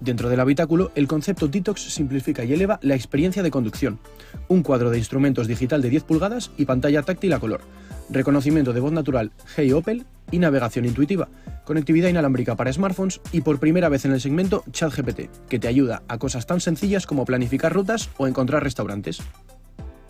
Dentro del habitáculo, el concepto Detox simplifica y eleva la experiencia de conducción. Un cuadro de instrumentos digital de 10 pulgadas y pantalla táctil a color. Reconocimiento de voz natural Hey Opel y navegación intuitiva. Conectividad inalámbrica para smartphones y por primera vez en el segmento ChatGPT, que te ayuda a cosas tan sencillas como planificar rutas o encontrar restaurantes.